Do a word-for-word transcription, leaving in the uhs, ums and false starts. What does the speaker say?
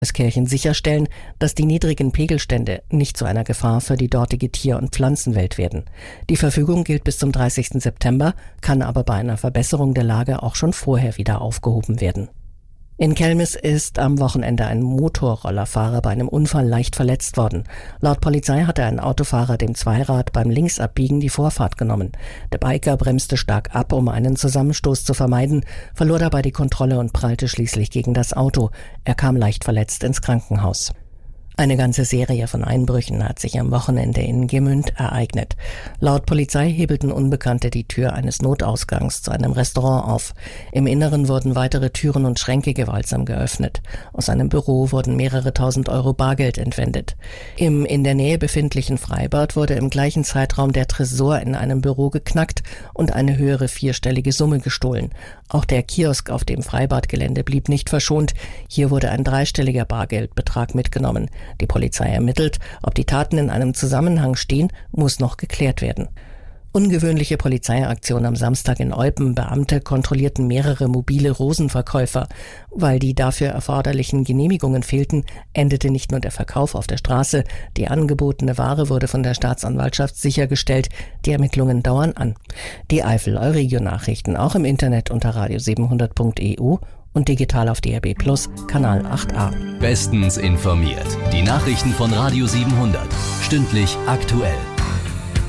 Kirchen sicherstellen, dass die niedrigen Pegelstände nicht zu einer Gefahr für die dortige Tier- und Pflanzenwelt werden. Die Verfügung gilt bis zum dreißigsten September, kann aber bei einer Verbesserung der Lage auch schon vorher wieder aufgehoben werden. In Kelmis ist am Wochenende ein Motorrollerfahrer bei einem Unfall leicht verletzt worden. Laut Polizei hatte ein Autofahrer dem Zweirad beim Linksabbiegen die Vorfahrt genommen. Der Biker bremste stark ab, um einen Zusammenstoß zu vermeiden, verlor dabei die Kontrolle und prallte schließlich gegen das Auto. Er kam leicht verletzt ins Krankenhaus. Eine ganze Serie von Einbrüchen hat sich am Wochenende in Gemünd ereignet. Laut Polizei hebelten Unbekannte die Tür eines Notausgangs zu einem Restaurant auf. Im Inneren wurden weitere Türen und Schränke gewaltsam geöffnet. Aus einem Büro wurden mehrere tausend Euro Bargeld entwendet. Im in der Nähe befindlichen Freibad wurde im gleichen Zeitraum der Tresor in einem Büro geknackt und eine höhere vierstellige Summe gestohlen. Auch der Kiosk auf dem Freibadgelände blieb nicht verschont. Hier wurde ein dreistelliger Bargeldbetrag mitgenommen. Die Polizei ermittelt, ob die Taten in einem Zusammenhang stehen, muss noch geklärt werden. Ungewöhnliche Polizeiaktion am Samstag in Eupen. Beamte kontrollierten mehrere mobile Rosenverkäufer. Weil die dafür erforderlichen Genehmigungen fehlten, endete nicht nur der Verkauf auf der Straße. Die angebotene Ware wurde von der Staatsanwaltschaft sichergestellt. Die Ermittlungen dauern an. Die Eifel Euregio-Nachrichten auch im Internet unter radio siebenhundert punkt e u und digital auf D A B Plus, Kanal acht a. Bestens informiert. Die Nachrichten von Radio siebenhundert. Stündlich aktuell.